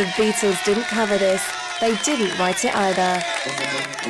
The Beatles didn't cover this. They didn't write it either.